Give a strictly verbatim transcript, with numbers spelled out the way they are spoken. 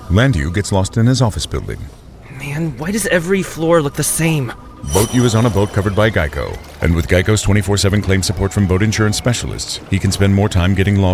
Landu gets lost in his office building. Man, why does every floor look the same? Boat U is on a boat covered by Geico. And with Geico's twenty-four seven claim support from boat insurance specialists, he can spend more time getting lost